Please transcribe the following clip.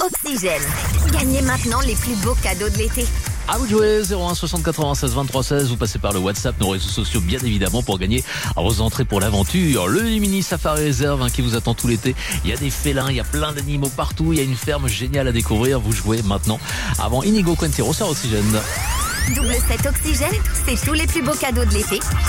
Oxygène. Gagnez maintenant les plus beaux cadeaux de l'été. À vous de jouer, 01 60 96 23 16, vous passez par le WhatsApp, nos réseaux sociaux bien évidemment pour gagner vos entrées pour l'aventure. Le mini Safari Réserve qui vous attend tout l'été. Il y a des félins, il y a plein d'animaux partout, il y a une ferme géniale à découvrir. Vous jouez maintenant avant Inigo Quintero sur Oxygène. Double 7 Oxygène, c'est tous les plus beaux cadeaux de l'été.